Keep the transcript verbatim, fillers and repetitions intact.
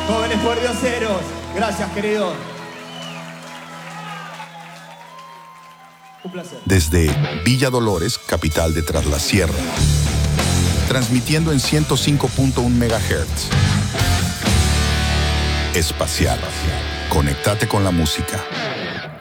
Jóvenes pordioseros. Gracias, querido. Un placer. Desde Villa Dolores, capital de Tras la Sierra. Transmitiendo en ciento cinco punto uno megahertz. Espacial. Conectate con la música.